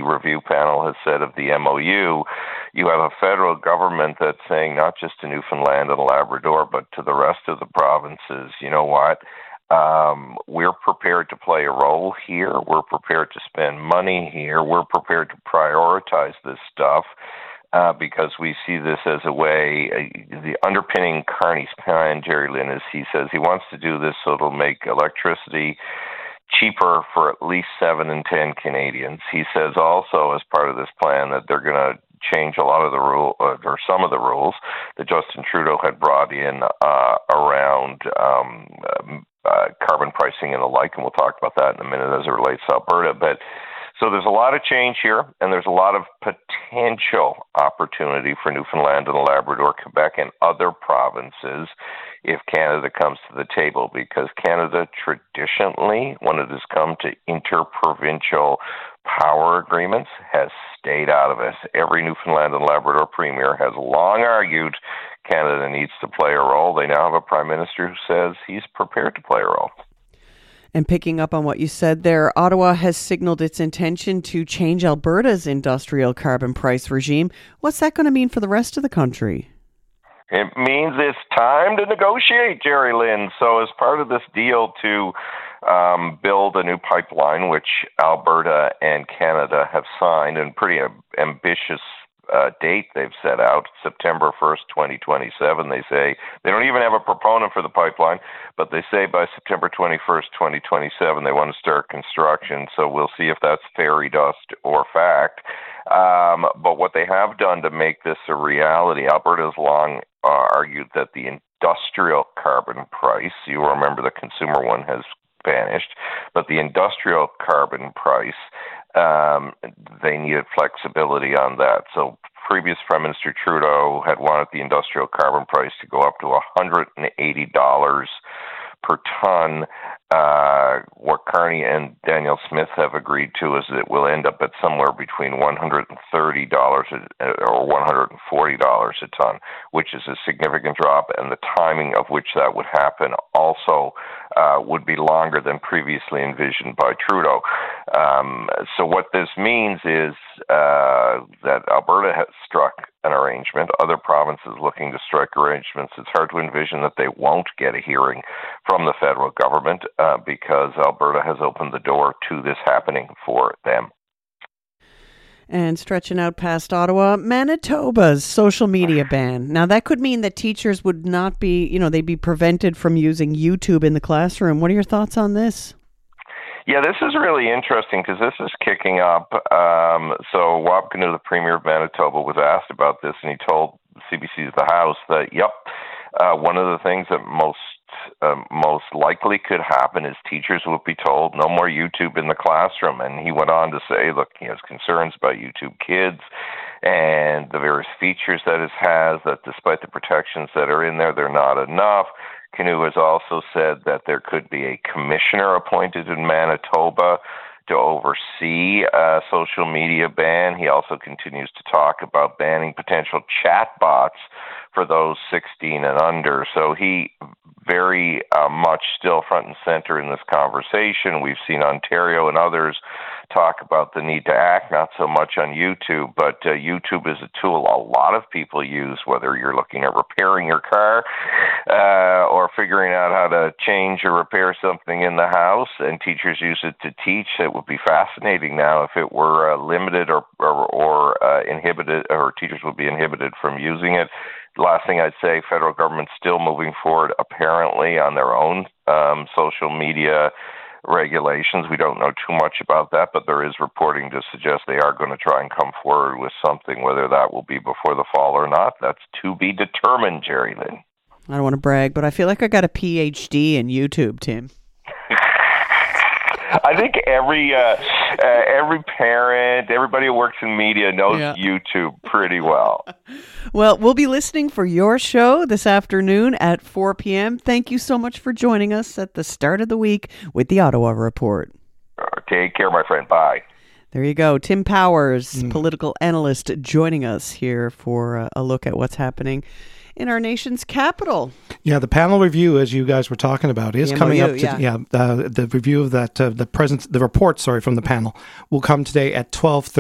the review panel has said of the MOU, you have a federal government that's saying not just to Newfoundland and Labrador, but to the rest of the provinces, you know what? We're prepared to play a role here. We're prepared to spend money here. We're prepared to prioritize this stuff because we see this as a way. The underpinning Carney's plan, Jerry Lynn, is he says he wants to do this so it'll make electricity cheaper for at least 7 in 10 Canadians. He says also as part of this plan that they're going to change a lot of the rule or some of the rules that Justin Trudeau had brought in around carbon pricing and the like, and we'll talk about that in a minute as it relates to Alberta. But so there's a lot of change here, and there's a lot of potential opportunity for Newfoundland and Labrador, Quebec, and other provinces if Canada comes to the table, because Canada traditionally, when it has come to interprovincial power agreements, has stayed out of it. Every Newfoundland and Labrador premier has long argued Canada needs to play a role. They now have a prime minister who says he's prepared to play a role. And picking up on what you said there, Ottawa has signaled its intention to change Alberta's industrial carbon price regime. What's that going to mean for the rest of the country? It means it's time to negotiate, Jerry Lynn. So as part of this deal to build a new pipeline, which Alberta and Canada have signed, and pretty ambitious date they've set out, September 1st, 2027. They say they don't even have a proponent for the pipeline, but they say by September 21st, 2027, they want to start construction. So we'll see if that's fairy dust or fact. But what they have done to make this a reality, Alberta has long argued that the industrial carbon price, you remember the consumer one has vanished, but the industrial carbon price, they needed flexibility on that. So previous Prime Minister Trudeau had wanted the industrial carbon price to go up to $180 per ton. What Carney and Danielle Smith have agreed to is that it will end up at somewhere between $130 or $140 a ton, which is a significant drop, and the timing of which that would happen also would be longer than previously envisioned by Trudeau. So what this means is that Alberta has struck an arrangement. Other provinces looking to strike arrangements. It's hard to envision that they won't get a hearing from the federal government because Alberta has opened the door to this happening for them. And stretching out past Ottawa, Manitoba's social media ban. Now, that could mean that teachers would not be, they'd be prevented from using YouTube in the classroom. What are your thoughts on this? Yeah, this is really interesting because this is kicking up. So Wab Kinew, the Premier of Manitoba, was asked about this, and he told CBC's The House that, one of the things that most likely could happen is teachers will be told no more YouTube in the classroom. And he went on to say, look, he has concerns about YouTube Kids and the various features that it has, that despite the protections that are in there, they're not enough. Kinew has also said that there could be a commissioner appointed in Manitoba to oversee a social media ban. He also continues to talk about banning potential chatbots for those 16 and under. So he very much still front and center in this conversation. We've seen Ontario and others talk about the need to act, not so much on YouTube, but YouTube is a tool a lot of people use, whether you're looking at repairing your car or figuring out how to change or repair something in the house, and teachers use it to teach. It would be fascinating now if it were limited or inhibited, or teachers would be inhibited from using it. The last thing I'd say, federal government's still moving forward apparently on their own social media regulations. We don't know too much about that, but there is reporting to suggest they are going to try and come forward with something. Whether that will be before the fall or not, that's to be determined, Jerry Lynn. I don't want to brag, but I feel like I got a PhD in YouTube, Tim. I think every parent, everybody who works in media knows YouTube pretty well. Well, we'll be listening for your show this afternoon at 4 p.m. Thank you so much for joining us at the start of the week with the Ottawa Report. Take care, my friend. Bye. There you go. Tim Powers, political analyst, joining us here for a look at what's happening in our nation's capital. Yeah, the panel review, as you guys were talking about, is coming up. The review of that, the report, from the panel will come today at 12:30.